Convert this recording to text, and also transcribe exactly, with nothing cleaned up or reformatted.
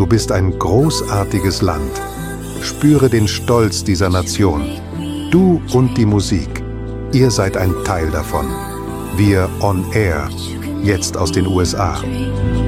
Du bist ein großartiges Land. Spüre den Stolz dieser Nation. Du und die Musik. Ihr seid ein Teil davon. Wir on Air, jetzt aus den U S A.